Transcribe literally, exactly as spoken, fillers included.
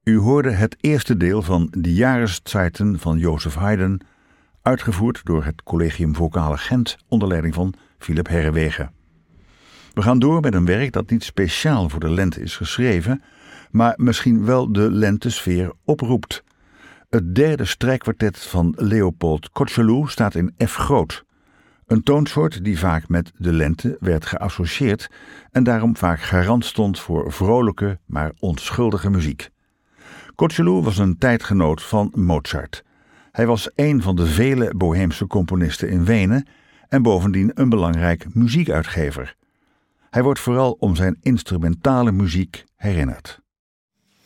U hoorde het eerste deel van Die Jahreszeiten van Joseph Haydn, uitgevoerd door het Collegium Vocale Gent onder leiding van Philip Herreweghe. We gaan door met een werk dat niet speciaal voor de lente is geschreven, maar misschien wel de lentesfeer oproept. Het derde strijkkwartet van Leopold Kotzebue staat in F groot. Een toonsoort die vaak met de lente werd geassocieerd en daarom vaak garant stond voor vrolijke, maar onschuldige muziek. Kotzebue was een tijdgenoot van Mozart. Hij was een van de vele boheemse componisten in Wenen en bovendien een belangrijk muziekuitgever. Hij wordt vooral om zijn instrumentale muziek herinnerd.